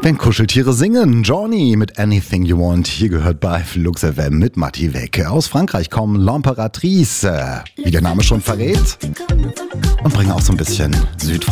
Wenn Kuscheltiere singen, Johnny mit Anything You Want. Hier gehört bei Flux FM mit Matti weg. Aus Frankreich kommen L'Impératrice, wie der Name schon verrät, und bringen auch so ein bisschen Südfrankreich